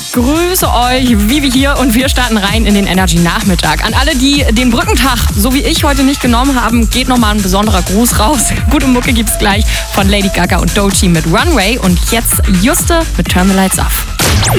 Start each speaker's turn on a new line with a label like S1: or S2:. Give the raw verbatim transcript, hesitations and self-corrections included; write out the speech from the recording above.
S1: grüße euch, Vivi hier und wir starten rein in den Energy-Nachmittag. An alle, die den Brückentag, so wie ich, heute nicht genommen haben, geht nochmal ein besonderer Gruß raus. Gute Mucke gibt's gleich von Lady Gaga und Doechii mit Runway und jetzt Juste mit Turn the Lights Off.